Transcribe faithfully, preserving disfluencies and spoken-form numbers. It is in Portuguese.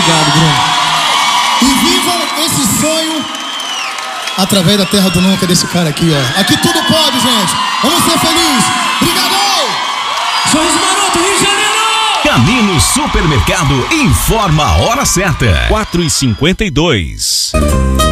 Obrigado, Bruno. E vivam esse sonho através da terra do nunca desse cara aqui, ó. Aqui tudo pode, gente. Vamos ser felizes. Obrigado! Sorriso Maroto, Rio de Janeiro! Camino Supermercado informa a hora certa. quatro e cinquenta e dois.